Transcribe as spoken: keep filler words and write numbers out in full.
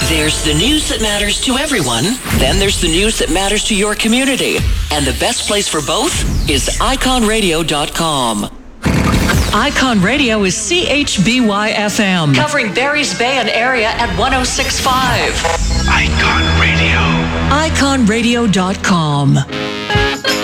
There's the news that matters to everyone. Then there's the news that matters to your community. And the best place for both is icon radio dot com. Icon Radio is C H B Y F M, covering Barry's Bay and area at one oh six point five. Icon Radio. icon radio dot com.